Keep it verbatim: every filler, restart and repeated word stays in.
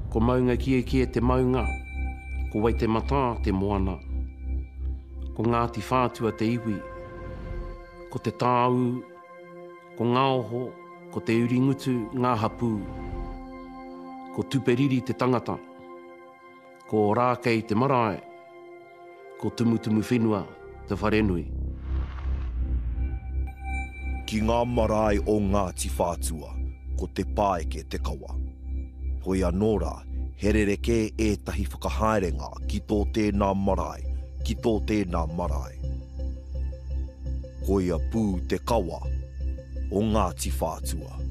Ko maunga kie kie te maunga, ko wai te mata te moana. Ko Ngāti Whātua te iwi, ko te tāu, ko ngā oho, ko te uringutu ngā hapū, ko tuperiri te tangata, ko rākei te marae, ko tumutumu whenua te wharenui. Ki ngā marae o Ngāti Whātua, ko te pāeke te kawa. Hoi anō rā, herereke ētahi whakahaerenga ki tō tēnā marae, ki tō tēnā marae. Hoi a pū te kawa o Ngāti Whātua.